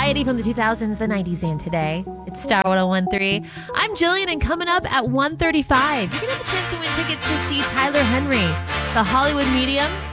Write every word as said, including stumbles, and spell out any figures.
variety from the two thousands, the nineties, and today. It's Star one oh one three. I'm Jillian, and coming up at one thirty-five, you're going to have a chance to win tickets to see Tyler Henry, the Hollywood Medium,